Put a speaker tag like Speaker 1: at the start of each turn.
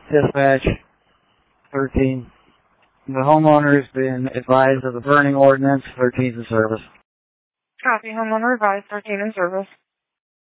Speaker 1: Dispatch 13. The homeowner has been advised of the burning ordinance. 13's in service.
Speaker 2: Copy. Homeowner advised. 13 in service.